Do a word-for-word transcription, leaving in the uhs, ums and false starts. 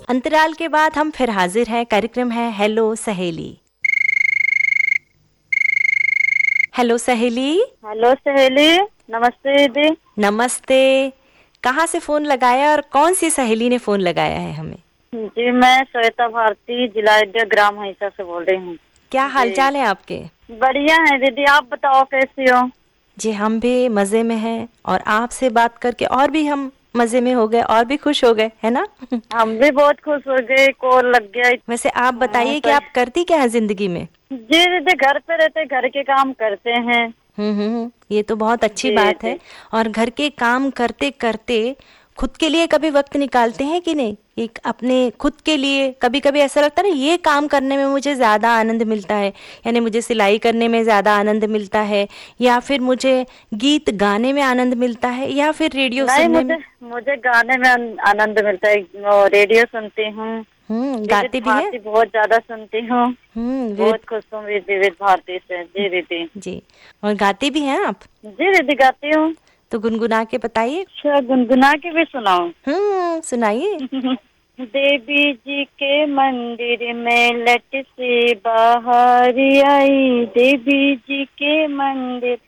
अंतराल के बाद हम फिर हाजिर हैं। कार्यक्रम है हेलो सहेली। हेलो सहेली। हेलो सहेली, नमस्ते दीदी। नमस्ते। कहाँ से फोन लगाया और कौन सी सहेली ने फोन लगाया है हमें? जी मैं श्वेता भारती, जिला अयोध्या, ग्राम हईसा से बोल रही हूँ। क्या हालचाल है आपके? बढ़िया है दीदी, आप बताओ कैसी हो? जी हम भी मजे में हैं और आपसे बात करके और भी हम मजे में हो गए और भी खुश हो गए, है ना? हम भी बहुत खुश हो गए, कॉल लग गया। वैसे आप हाँ, बताइए कि तो आप करती क्या है जिंदगी में? जी दीदी, घर पे रहते, घर के काम करते हैं। हम्म हम्म ये तो बहुत अच्छी जी बात जी। है। और घर के काम करते करते खुद के लिए कभी वक्त निकालते हैं कि नहीं? एक अपने खुद के लिए कभी कभी ऐसा लगता है ना, ये काम करने में मुझे ज़्यादा आनंद मिलता है, यानी मुझे सिलाई करने में ज़्यादा आनंद मिलता है, या फिर मुझे गीत गाने में आनंद मिलता है, या फिर रेडियो नहीं, सुनने में। मुझे मुझे गाने में आन- आनंद मिलता है। और रेडियो सुनती हूँ, हम्म विविध गाते भी हैं? भारती बहुत ज्यादा सुनती हूँ। हम्म विविध। बहुत खुश हूँ विविध भारती से। जी दीदी। जी। और गाते भी हैं आप? जी दीदी, गाती हूँ। तो गुनगुना के बताइए। अच्छा, गुनगुना के भी सुनाऊं? हम्म सुनाइए। देवी जी के मंदिर में लट से बाहर आई, देवी जी के मंदिर